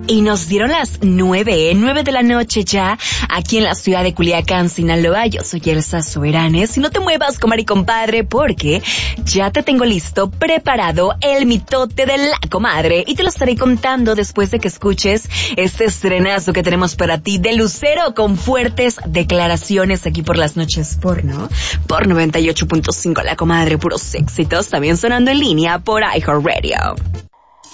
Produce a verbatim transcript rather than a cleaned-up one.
Y nos dieron las nueve, nueve de la noche ya, aquí en la ciudad de Culiacán, Sinaloa. Yo soy Elsa Soberanes y no te muevas, comadre y compadre, porque ya te tengo listo, preparado el mitote de la comadre. Y te lo estaré contando después de que escuches este estrenazo que tenemos para ti de Lucero con fuertes declaraciones aquí por las noches porno. Por noventa y ocho punto cinco La Comadre, puros éxitos, también sonando en línea por iHeartRadio.